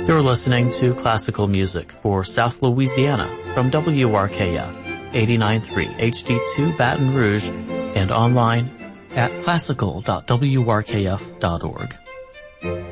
You're listening to classical music for South Louisiana from WRKF 89.3 HD2 Baton Rouge and online at classical.wrkf.org.